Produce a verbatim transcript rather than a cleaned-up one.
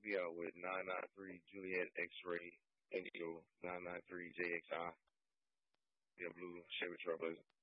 Yeah, with nine nine three Juliet X-Ray Indigo nine nine three J X I. Yeah, blue Chevy Trailblazer.